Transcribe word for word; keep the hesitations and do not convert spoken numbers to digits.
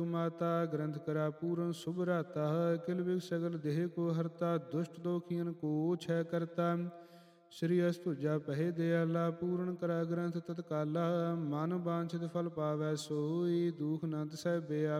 माता ग्रंथ करा पूर्ण शुभ राता किल बिग सगल देह को हरता दुष्ट दोखियन को छय करता श्री अस्तुजा पहे दयाला पूर्ण करा ग्रंथ तत्काला मन वांछित फल पावै सोई दुख नंद सह बिया